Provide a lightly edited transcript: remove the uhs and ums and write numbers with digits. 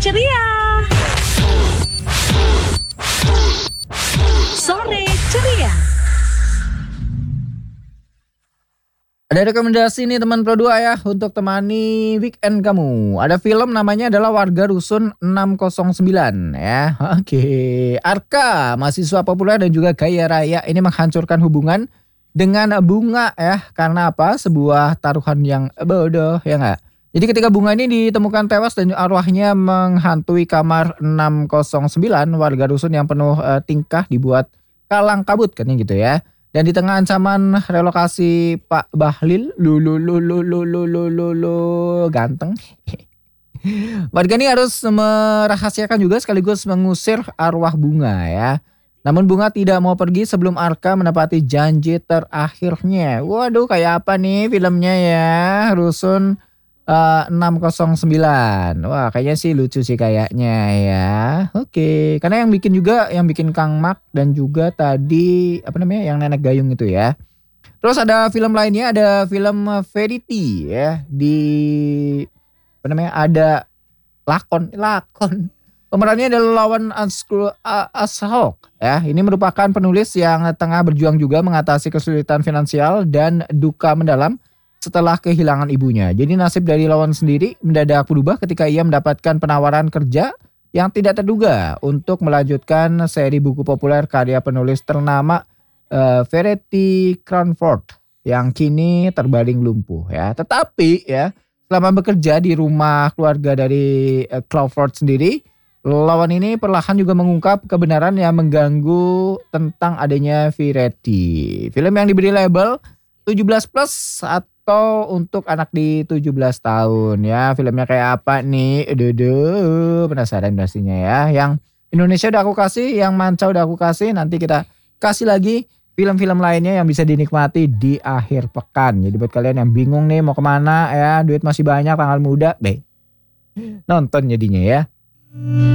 ceria. Sore ceria. Ada rekomendasi nih teman Pro 2 ya untuk temani weekend kamu. Ada film namanya adalah Warga Rusun 609 ya. Oke. Arka, mahasiswa populer dan juga kaya raya ini menghancurkan hubungan dengan Bunga ya. Karena apa? Sebuah taruhan yang bodoh ya enggak? Jadi ketika Bunga ini ditemukan tewas dan arwahnya menghantui kamar 609, warga rusun yang penuh tingkah dibuat kalang kabut kan gitu ya. Dan di tengah ancaman relokasi Pak Bahlil, ganteng. Warga ini harus merahasiakan juga sekaligus mengusir arwah Bunga ya. Namun Bunga tidak mau pergi sebelum Arka menepati janji terakhirnya. Waduh, kayak apa nih filmnya ya? Rusun 609. Wah, kayaknya sih lucu sih kayaknya ya. Oke, karena yang bikin Kang Mak dan juga tadi apa namanya yang Nenek Gayung itu ya. Terus ada film lainnya, ada film Verity ya di apa namanya ada lakon. Pemerannya adalah Lawan Ashok ya. Ini merupakan penulis yang tengah berjuang juga mengatasi kesulitan finansial dan duka mendalam setelah kehilangan ibunya. Jadi nasib dari Lawan sendiri mendadak berubah ketika ia mendapatkan penawaran kerja yang tidak terduga untuk melanjutkan seri buku populer karya penulis ternama Verity Crawford yang kini terbaring lumpuh ya. Tetapi ya selama bekerja di rumah keluarga dari Crawford sendiri, Lawan ini perlahan juga mengungkap kebenaran yang mengganggu tentang adanya Verity. Film yang diberi label 17 plus atau untuk anak di 17 tahun ya. Filmnya kayak apa nih? Penasaran pastinya ya. Yang Indonesia udah aku kasih, yang manca udah aku kasih. Nanti kita kasih lagi film-film lainnya yang bisa dinikmati di akhir pekan. Jadi buat kalian yang bingung nih mau kemana ya, duit masih banyak, tanggal muda, nonton jadinya ya.